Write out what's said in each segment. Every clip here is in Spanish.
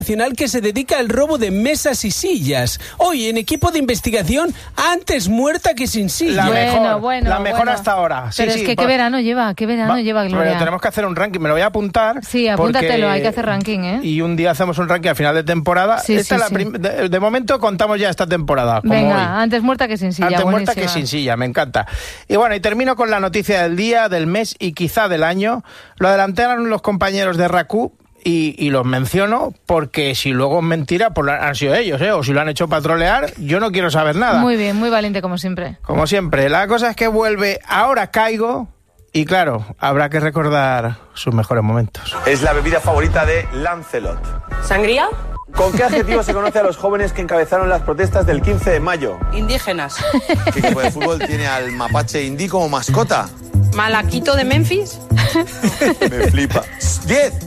nacional que se dedica al robo de mesas y sillas. Hoy, en equipo de investigación, antes muerta que sin silla. La mejor hasta ahora. Pero es que ¿qué verano lleva, Gloria? Pero tenemos que hacer un ranking, me lo voy a apuntar. Sí, apúntatelo, hay que hacer ranking, ¿eh? Y un día hacemos un ranking al final de temporada. De momento contamos ya esta temporada. Como venga, hoy. Antes muerta que sin silla. Antes buenísima. muerta que sin silla, me encanta. Y bueno, y termino con la noticia del día, del mes y quizá del año. Lo adelantaron los compañeros de RACU. Y los menciono porque si luego es mentira, pues han sido ellos, ¿eh? O si lo han hecho para trolear, yo no quiero saber nada. Muy bien, muy valiente como siempre. Como siempre. La cosa es que vuelve Ahora Caigo y claro, habrá que recordar sus mejores momentos. Es la bebida favorita de Lancelot. ¿Sangría? ¿Con qué adjetivo se conoce a los jóvenes que encabezaron las protestas del 15 de mayo? Indígenas. ¿Qué equipo de fútbol tiene al mapache indí como mascota? ¿Malaquito de Memphis? Me flipa. 10.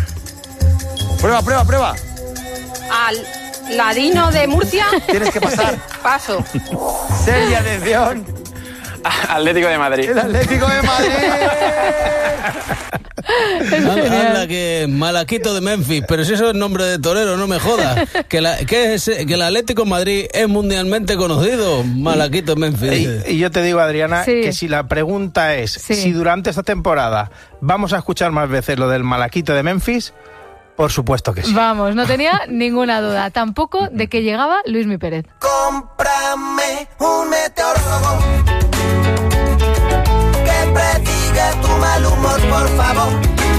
Prueba. ¿Al ladino de Murcia? Tienes que pasar. Paso. Seria atención. Atlético de Madrid. El Atlético de Madrid. Anda que Malaquito de Memphis, pero si eso es nombre de torero, no me jodas. Que el Atlético de Madrid es mundialmente conocido, Malaquito de Memphis. Y yo te digo, Adriana, que si la pregunta es si durante esta temporada vamos a escuchar más veces lo del Malaquito de Memphis, por supuesto que sí. Vamos, no tenía ninguna duda. Tampoco de que llegaba Luismi Pérez. Cómprame un meteorólogo que prediga tu mal humor, por favor.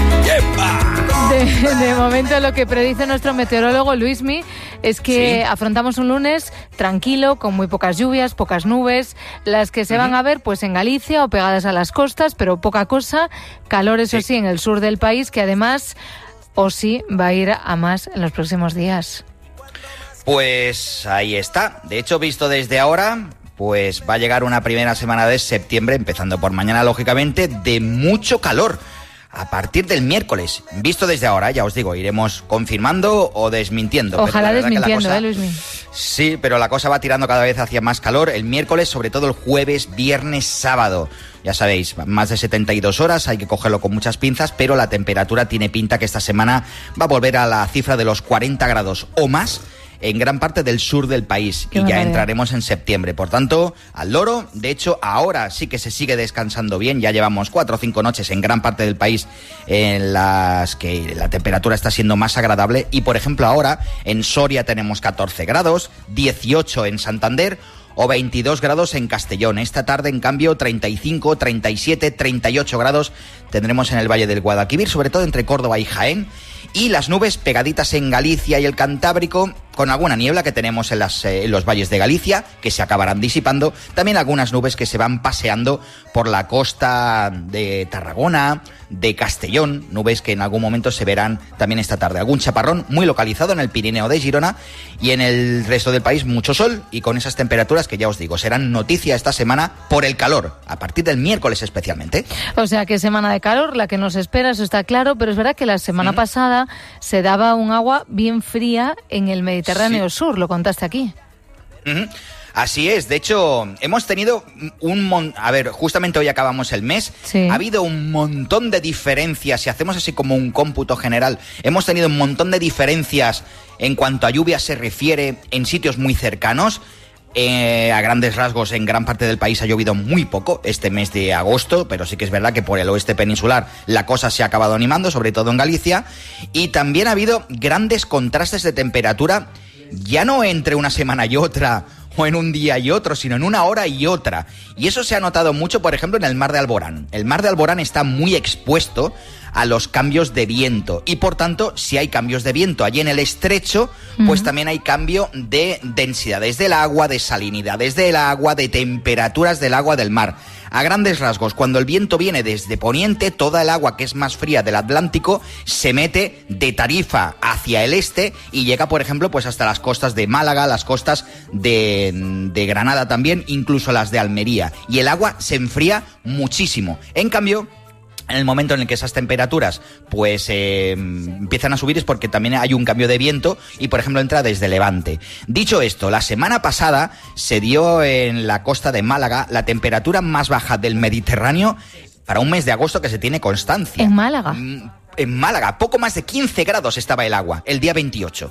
De momento lo que predice nuestro meteorólogo Luismi es que afrontamos un lunes tranquilo, con muy pocas lluvias, pocas nubes, las que se van a ver pues en Galicia o pegadas a las costas, pero poca cosa, calor eso sí en el sur del país, que además va a ir a más en los próximos días. Pues ahí está. De hecho, visto desde ahora, pues va a llegar una primera semana de septiembre, empezando por mañana, lógicamente, de mucho calor. A partir del miércoles, visto desde ahora, ya os digo, iremos confirmando o desmintiendo. Ojalá desmintiendo, Luismi. Sí, pero la cosa va tirando cada vez hacia más calor. El miércoles, sobre todo el jueves, viernes, sábado. Ya sabéis, más de 72 horas, hay que cogerlo con muchas pinzas, pero la temperatura tiene pinta que esta semana va a volver a la cifra de los 40 grados o más en gran parte del sur del país. Y ya entraremos en septiembre. Por tanto, al loro. De hecho, ahora sí que se sigue descansando bien. Ya llevamos 4 o 5 noches en gran parte del país en las que la temperatura está siendo más agradable. Y, por ejemplo, ahora en Soria tenemos 14 grados, 18 en Santander o 22 grados en Castellón. Esta tarde, en cambio, 35, 37, 38 grados tendremos en el Valle del Guadalquivir, sobre todo entre Córdoba y Jaén. Y las nubes pegaditas en Galicia y el Cantábrico, con alguna niebla que tenemos en los valles de Galicia, que se acabarán disipando. También algunas nubes que se van paseando por la costa de Tarragona, de Castellón, nubes que en algún momento se verán también esta tarde. Algún chaparrón muy localizado en el Pirineo de Girona, y en el resto del país mucho sol, y con esas temperaturas que ya os digo, serán noticia esta semana por el calor, a partir del miércoles especialmente. O sea que semana de calor, la que nos espera, eso está claro, pero es verdad que la semana pasada se daba un agua bien fría en el Mediterráneo Sur, lo contaste aquí. Así es, de hecho, hemos tenido justamente hoy acabamos el mes, ha habido un montón de diferencias, si hacemos así como un cómputo general, hemos tenido un montón de diferencias en cuanto a lluvia se refiere en sitios muy cercanos. A grandes rasgos, en gran parte del país ha llovido muy poco este mes de agosto, pero sí que es verdad que por el oeste peninsular la cosa se ha acabado animando, sobre todo en Galicia, y también ha habido grandes contrastes de temperatura, ya no entre una semana y otra, o en un día y otro, sino en una hora y otra. Y eso se ha notado mucho, por ejemplo, en el Mar de Alborán. El Mar de Alborán está muy expuesto a los cambios de viento. Y, por tanto, si hay cambios de viento allí en el estrecho, pues también hay cambio de densidades del agua, de salinidades del agua, de temperaturas del agua del mar. A grandes rasgos, cuando el viento viene desde poniente, toda el agua que es más fría del Atlántico se mete de Tarifa hacia el este y llega, por ejemplo, pues hasta las costas de Málaga, las costas de Granada también, incluso las de Almería. Y el agua se enfría muchísimo. En cambio, en el momento en el que esas temperaturas pues empiezan a subir es porque también hay un cambio de viento y, por ejemplo, entra desde Levante. Dicho esto, la semana pasada se dio en la costa de Málaga la temperatura más baja del Mediterráneo para un mes de agosto que se tiene constancia. ¿En Málaga? en Málaga, poco más de 15 grados estaba el agua el día 28.